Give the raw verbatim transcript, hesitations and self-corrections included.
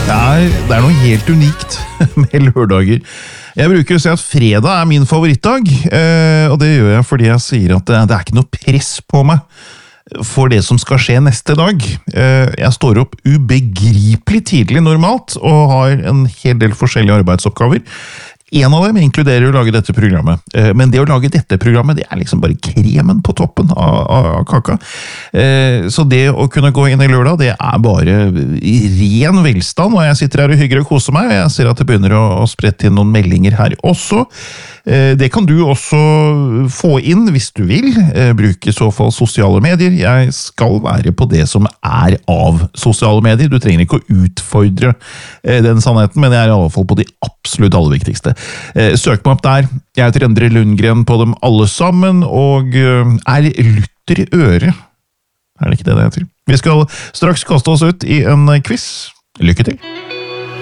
Det er, det er noe helt unikt med lørdager. Jeg bruker å si at fredag er min favorittdag, og det gjør jeg fordi jeg sier at det, det er ikke noe press på meg for det som skal skje neste dag. Jeg står opp ubegripelig tidlig normalt, og har en hel del forskjellige arbeidsoppgaver. En av dem inkluderer å lage dette programmet, men det å lage dette programmet, det er liksom bare kremen på toppen av, av kaka. Så det å kunne gå inn i lørdag, det er bare i ren velstand, og jeg sitter her og hygger og koser meg, og jeg ser at det begynner å, å sprette inn noen meldinger her også. Det kan du også få inn hvis du vil, bruk i så fall sosiale medier. Jeg skal være på det som er av sosiale medier, du trenger ikke å utfordre den sannheten, men jeg er i alle fall på de absolutt aller viktigste. Søk meg opp der, jeg heter Endre Lundgren på dem alle sammen, og er lytter i øret. Er det ikke det det heter? Vi skal straks kaste oss ut i en quiz. Lykke til!